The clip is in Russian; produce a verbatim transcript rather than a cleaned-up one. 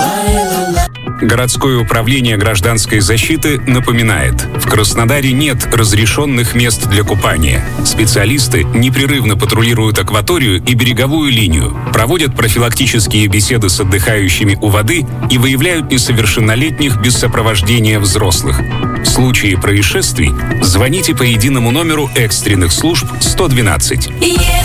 Городское управление гражданской защиты напоминает: в Краснодаре нет разрешенных мест для купания. Специалисты непрерывно патрулируют акваторию и береговую линию, проводят профилактические беседы с отдыхающими у воды и выявляют несовершеннолетних без сопровождения взрослых. В случае происшествий звоните по единому номеру экстренных служб сто двенадцать.